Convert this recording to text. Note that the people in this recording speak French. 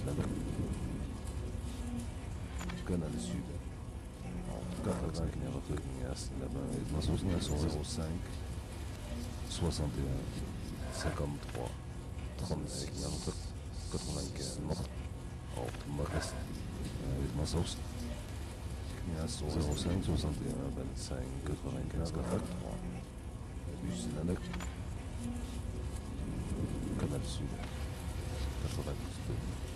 Canal Sud. 80 km la 05 61 53 36 95 Marest 05 61 25 95 83 Bus Canal Sud 92